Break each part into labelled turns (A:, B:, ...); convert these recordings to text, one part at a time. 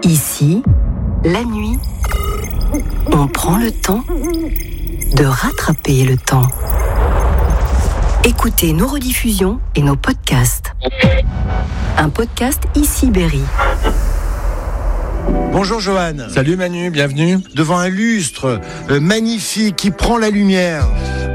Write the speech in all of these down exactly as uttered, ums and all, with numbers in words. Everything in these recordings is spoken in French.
A: Ici, la nuit, on prend le temps de rattraper le temps. Écoutez nos rediffusions et nos podcasts. Un podcast Ici Berry.
B: Bonjour Johan.
C: Salut Manu, bienvenue.
B: Devant un lustre euh, magnifique qui prend la lumière.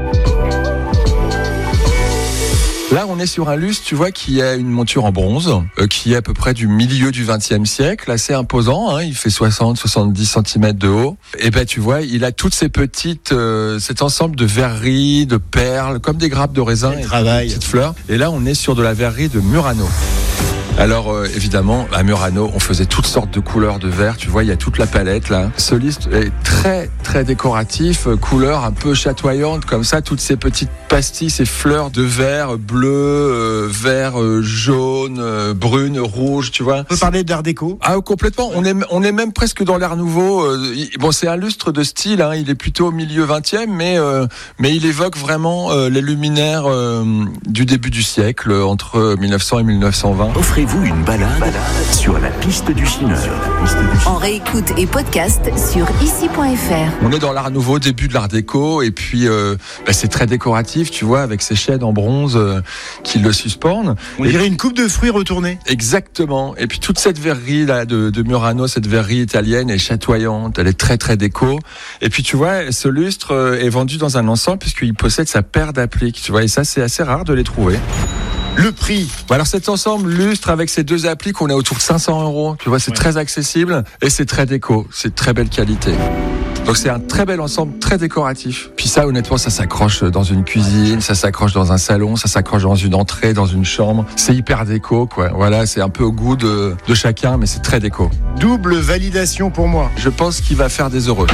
C: Là, on est sur un lustre, tu vois, qui a une monture en bronze, euh, qui est à peu près du milieu du vingtième siècle, assez imposant, hein, il fait soixante à soixante-dix centimètres de haut. Et ben, tu vois, il a toutes ces petites, euh, cet ensemble de verreries, de perles, comme des grappes de raisin, et
B: travail.
C: des petites fleurs. Et là, on est sur de la verrerie de Murano. Alors euh, évidemment, à Murano, on faisait toutes sortes de couleurs de verre. Tu vois, il y a toute la palette là. Ce lustre est très très décoratif, euh, couleurs un peu chatoyantes comme ça, toutes ces petites pastilles, ces fleurs de verre bleu, euh, vert, euh, jaune, euh, brune, rouge. Tu vois.
B: On peut parler d'art déco.
C: Ah complètement. On est on est même presque dans l'art nouveau. Euh, bon, c'est un lustre de style. Hein, il est plutôt au milieu vingtième, mais euh, mais il évoque vraiment euh, les luminaires euh, du début du siècle, entre mille neuf cents et mille neuf cent vingt.
D: Offrez-vous une balade, balade sur la piste du Chineur.
A: En réécoute et podcast sur ici point f r.
C: On est dans l'art nouveau, début de l'art déco, et puis euh, bah, c'est très décoratif, tu vois, avec ces chaînes en bronze euh, qui le suspendent.
B: On
C: et
B: dirait une coupe de fruits retournée.
C: Exactement. Et puis toute cette verrerie là de, de Murano, cette verrerie italienne est chatoyante, elle est très très déco. Et puis tu vois, ce lustre euh, est vendu dans un ensemble puisqu'il possède sa paire d'appliques, tu vois, et ça c'est assez rare de les trouver.
B: Le prix.
C: Alors cet ensemble lustre avec ces deux appliques, on est autour de cinq cents euros. Tu vois, c'est ouais. très accessible et c'est très déco, c'est de très belle qualité. Donc c'est un très bel ensemble, très décoratif. Puis ça, honnêtement, ça s'accroche dans une cuisine, ça s'accroche dans un salon, ça s'accroche dans une entrée, dans une chambre. C'est hyper déco, quoi. Voilà, c'est un peu au goût de, de chacun, mais c'est très déco.
B: Double validation pour moi.
C: Je pense qu'il va faire des heureux.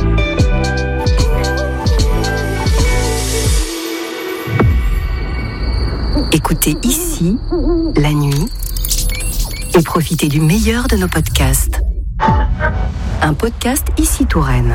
A: Écoutez Ici, la nuit, et profitez du meilleur de nos podcasts. Un podcast Ici Touraine.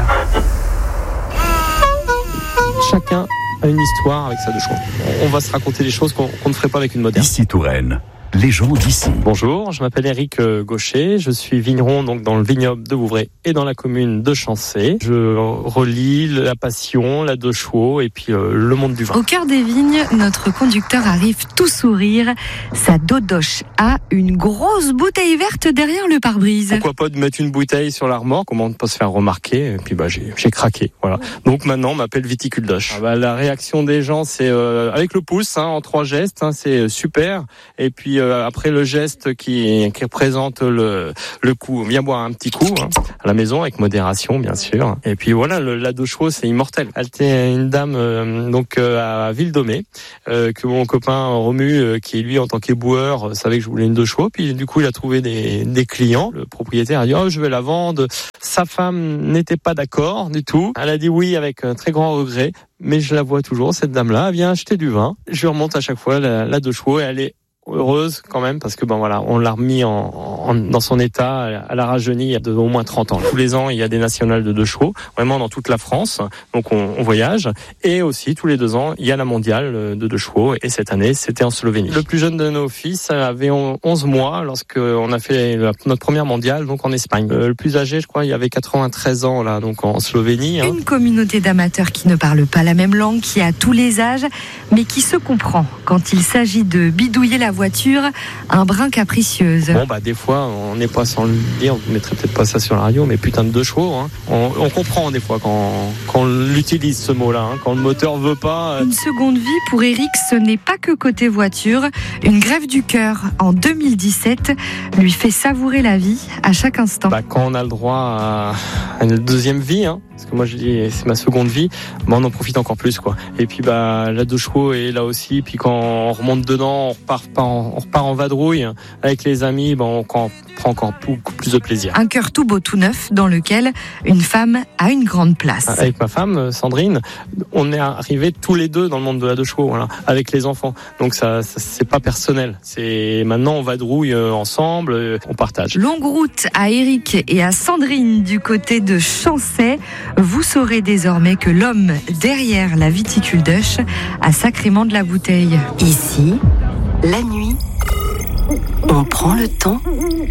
E: Chacun a une histoire avec sa deux chevaux. On va se raconter des choses qu'on, qu'on ne ferait pas avec une moderne.
D: Ici Touraine. Les gens d'ici.
E: Bonjour, je m'appelle Éric Gaucher, je suis vigneron donc dans le vignoble de Vouvray et dans la commune de Chancé. Je relie la passion, la deux chevaux et puis euh, le monde du vin.
F: Au cœur des vignes, notre conducteur arrive tout sourire. Sa Dodoche a une grosse bouteille verte derrière le pare-brise.
E: Pourquoi pas de mettre une bouteille sur la remorque, comment ne pas se faire remarquer. Et puis bah j'ai, j'ai craqué, voilà. Donc maintenant on m'appelle Viticule Doche. Ah, bah, la réaction des gens c'est euh, avec le pouce, hein, en trois gestes, hein, c'est super. Et puis après le geste qui, qui représente le, le coup, viens boire un petit coup hein, à la maison avec modération bien sûr. Et puis voilà, le, la deux chevaux c'est immortel. Elle était une dame euh, donc euh, à Ville-Domé euh, que mon copain Romu euh, qui lui en tant qu'éboueur euh, savait que je voulais une deux chevaux. Puis du coup il a trouvé des, des clients. Le propriétaire a dit oh je vais la vendre. Sa femme n'était pas d'accord du tout. Elle a dit oui avec un très grand regret. Mais je la vois toujours cette dame-là. Elle vient acheter du vin. Je lui remonte à chaque fois la, la deux chevaux et elle est heureuse quand même parce que ben voilà, on l'a remis en, en dans son état. Elle a rajeuni il y a de, au moins trente ans. Tous les ans, il y a des nationales de deux chevaux, vraiment dans toute la France. Donc on, on voyage et aussi tous les deux ans, il y a la mondiale de deux chevaux et cette année, c'était en Slovénie. Le plus jeune de nos fils avait onze mois lorsque on a fait la, notre première mondiale donc en Espagne. Le plus âgé, je crois, il y avait quatre-vingt-treize ans là donc en Slovénie. Hein.
F: Une communauté d'amateurs qui ne parle pas la même langue, qui a tous les âges, mais qui se comprend quand il s'agit de bidouiller la voiture un brin capricieuse.
E: Bon bah des fois on n'est pas sans le dire, on ne mettrait peut-être pas ça sur la radio, mais putain de deux chevaux. Hein. On, on comprend des fois quand, quand on l'utilise ce mot-là, hein, quand le moteur veut pas. Euh...
F: Une seconde vie pour Eric, ce n'est pas que côté voiture. Une grève du cœur en deux mille dix-sept lui fait savourer la vie à chaque instant.
E: Bah, quand on a le droit à, à une deuxième vie, hein, parce que moi je dis c'est ma seconde vie, bah, on en profite encore plus quoi. Et puis bah la deux chevaux est là aussi. Puis quand on remonte dedans, on repart pas. On repart en vadrouille avec les amis, ben on prend encore beaucoup plus de plaisir.
F: Un cœur tout beau, tout neuf, dans lequel une femme a une grande place.
E: Avec ma femme, Sandrine, on est arrivés tous les deux dans le monde de la deux chevaux, voilà, avec les enfants. Donc ça, ça c'est pas personnel. C'est maintenant on vadrouille ensemble, on partage.
F: Longue route à Eric et à Sandrine du côté de Chancey. Vous saurez désormais que l'homme derrière la Viticule Doche a sacrément de la bouteille.
A: Ici, la nuit, on prend le temps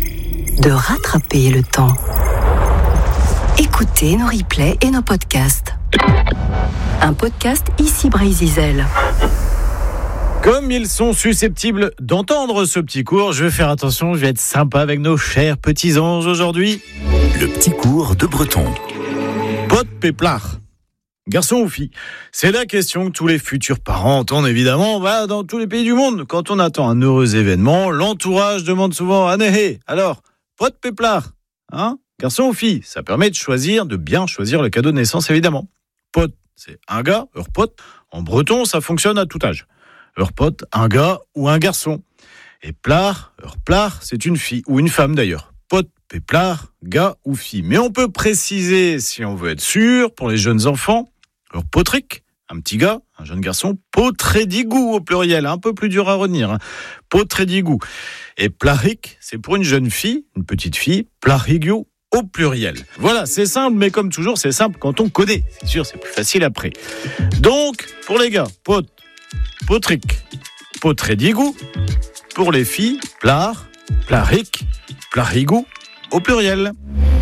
A: de rattraper le temps. Écoutez nos replays et nos podcasts. Un podcast ici Brésil.
G: Comme ils sont susceptibles d'entendre ce petit cours, je vais faire attention, je vais être sympa avec nos chers petits anges aujourd'hui.
D: Le petit cours de breton.
G: Pot péplard. Garçon ou fille? C'est la question que tous les futurs parents entendent évidemment bah, dans tous les pays du monde. Quand on attend un heureux événement, l'entourage demande souvent « Anéhé, alors, pot péplard, hein? Garçon ou fille ?» Ça permet de choisir, de bien choisir le cadeau de naissance évidemment. Pot, c'est un gars, heure pot. En breton, ça fonctionne à tout âge. Heure pot, un gars ou un garçon. Et plard, heure plard, c'est une fille ou une femme d'ailleurs. Pot, péplard, gars ou fille. Mais on peut préciser, si on veut être sûr, pour les jeunes enfants, heure potric, un petit gars, un jeune garçon, potrédigou au pluriel, un peu plus dur à retenir. Hein. Potrédigou. Et plaric, c'est pour une jeune fille, une petite fille, plarigiou au pluriel. Voilà, c'est simple, mais comme toujours, c'est simple quand on connaît. C'est sûr, c'est plus facile après. Donc, pour les gars, pot, potric, potrédigou. Pour les filles, plard, plaric, plarigou au pluriel.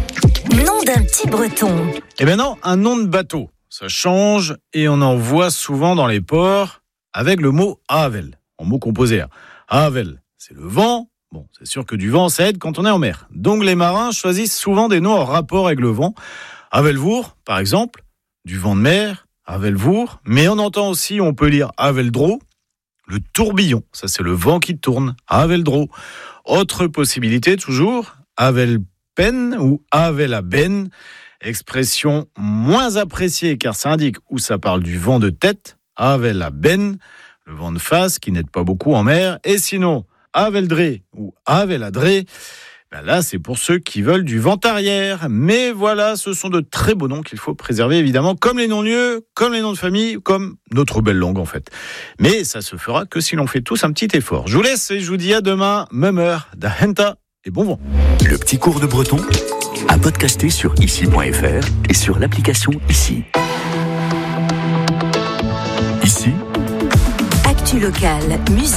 A: Nom d'un petit breton.
G: Et maintenant, un nom de bateau. Ça change et on en voit souvent dans les ports avec le mot havel, en mot composé. Havel, c'est le vent. Bon, c'est sûr que du vent, ça aide quand on est en mer. Donc les marins choisissent souvent des noms en rapport avec le vent. Havelvour, par exemple, du vent de mer, Havelvour. Mais on entend aussi, on peut lire Haveldro, le tourbillon. Ça, c'est le vent qui tourne. Haveldro. Autre possibilité, toujours, Havelpen ou Havelaben. Expression moins appréciée car ça indique où ça parle du vent de tête, Havelaben, le vent de face qui n'aide pas beaucoup en mer, et sinon Haveldré ou Haveladré, ben là c'est pour ceux qui veulent du vent arrière. Mais voilà, ce sont de très beaux noms qu'il faut préserver évidemment, comme les noms-lieux, comme les noms de famille, comme notre belle langue en fait. Mais ça se fera que si l'on fait tous un petit effort. Je vous laisse et je vous dis à demain, même heure, da henta et bon vent.
D: Le petit cours de breton à podcaster sur ici point f r et sur l'application Ici. Ici,
A: Actu locale, musique.